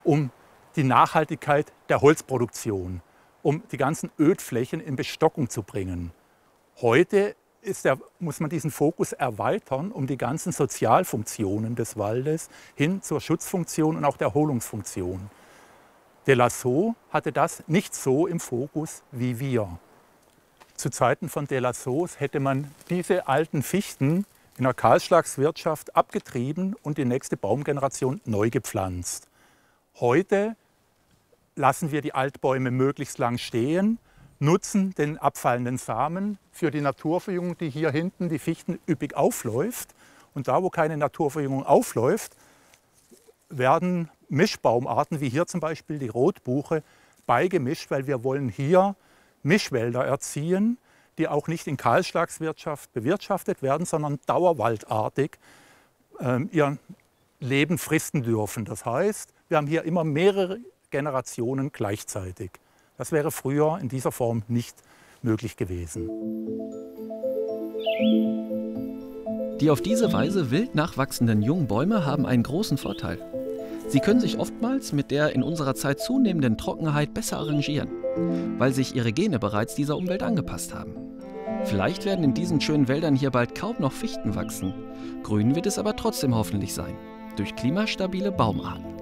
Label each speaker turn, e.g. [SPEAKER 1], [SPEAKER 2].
[SPEAKER 1] um die Nachhaltigkeit der Holzproduktion, um die ganzen Ödflächen in Bestockung zu bringen. Heute muss man diesen Fokus erweitern, um die ganzen Sozialfunktionen des Waldes hin zur Schutzfunktion und auch der Erholungsfunktion. Delasaux hatte das nicht so im Fokus wie wir. Zu Zeiten von Delasaux hätte man diese alten Fichten in der Kahlschlagswirtschaft abgetrieben und die nächste Baumgeneration neu gepflanzt. Heute lassen wir die Altbäume möglichst lang stehen, nutzen den abfallenden Samen für die Naturverjüngung, die hier hinten die Fichten üppig aufläuft. Und da, wo keine Naturverjüngung aufläuft, werden Mischbaumarten, wie hier zum Beispiel die Rotbuche, beigemischt, weil wir wollen hier Mischwälder erziehen, die auch nicht in Kahlschlagswirtschaft bewirtschaftet werden, sondern dauerwaldartig ihr Leben fristen dürfen. Das heißt, wir haben hier immer mehrere Generationen gleichzeitig. Das wäre früher in dieser Form nicht möglich gewesen.
[SPEAKER 2] Die auf diese Weise wild nachwachsenden jungen Bäume haben einen großen Vorteil. Sie können sich oftmals mit der in unserer Zeit zunehmenden Trockenheit besser arrangieren, weil sich ihre Gene bereits dieser Umwelt angepasst haben. Vielleicht werden in diesen schönen Wäldern hier bald kaum noch Fichten wachsen. Grün wird es aber trotzdem hoffentlich sein, durch klimastabile Baumarten.